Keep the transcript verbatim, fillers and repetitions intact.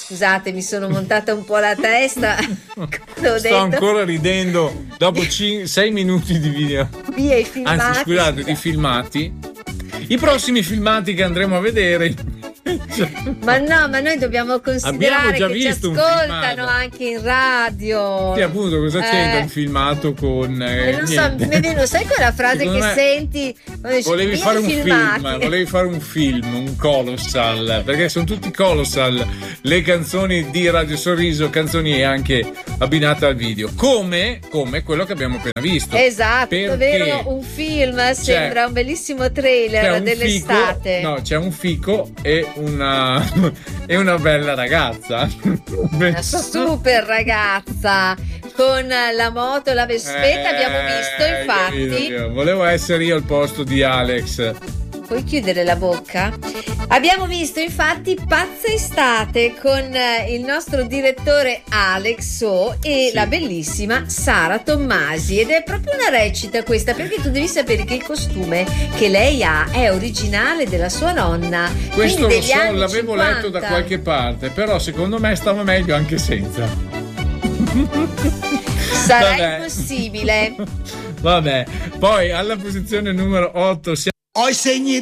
scusate, mi sono montata un po' la testa. Sto detto. ancora ridendo dopo sei minuti di video. Via i filmati. Anzi, scusate, di filmati. I prossimi filmati che andremo a vedere. Ma no, ma noi dobbiamo considerare già che visto ci ascoltano anche in radio. Sì, appunto, cosa eh. c'entra un filmato con eh, eh, non so, mi venuto, sai quella frase Secondo che me senti volevi fare un filmati. film, volevi fare un film, un colossal, perché sono tutti colossal le canzoni di Radio Sorriso, canzoni anche abbinate al video, come, come quello che abbiamo appena visto. Esatto, perché vero, un film, sembra un bellissimo trailer un dell'estate. Fico, no, c'è un fico e una e una bella ragazza, una super ragazza con la moto, la vespetta, eh, abbiamo visto, infatti. Io, volevo essere io al posto di Alex. Puoi chiudere la bocca? Abbiamo visto infatti Pazza Estate con il nostro direttore Alex O e sì. la bellissima Sara Tommasi, ed è proprio una recita questa, perché tu devi sapere che il costume che lei ha è originale della sua nonna. Questo lo so, l'avevo cinquanta. letto da qualche parte, però secondo me stava meglio anche senza. Sarà Vabbè. impossibile. Vabbè, poi alla posizione numero otto siamo ho i segni